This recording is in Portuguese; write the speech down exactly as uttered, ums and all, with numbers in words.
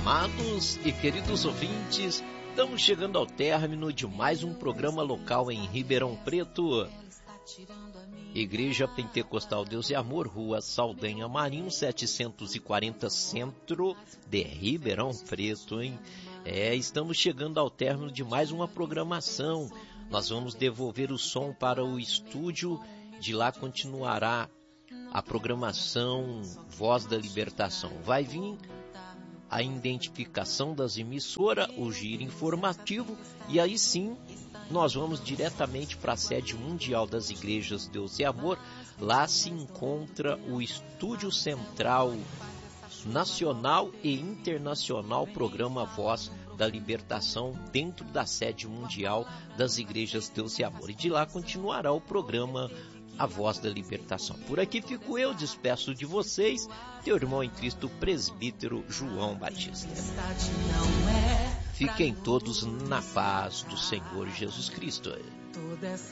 Amados e queridos ouvintes, estamos chegando ao término de mais um programa local em Ribeirão Preto. Igreja Pentecostal Deus e Amor, Rua Saldanha Marinho, setecentos e quarenta, Centro de Ribeirão Preto, hein? É, estamos chegando ao término de mais uma programação. Nós vamos devolver o som para o estúdio. De lá continuará a programação Voz da Libertação. Vai vir a identificação das emissoras, o giro informativo, e aí sim nós vamos diretamente para a sede mundial das igrejas Deus e Amor. Lá se encontra o Estúdio Central Nacional e Internacional Programa Voz da Libertação, dentro da sede mundial das igrejas Deus e Amor. E de lá continuará o programa A Voz da Libertação. Por aqui fico eu, despeço de vocês, teu irmão em Cristo, presbítero João Batista. Fiquem todos na paz do Senhor Jesus Cristo.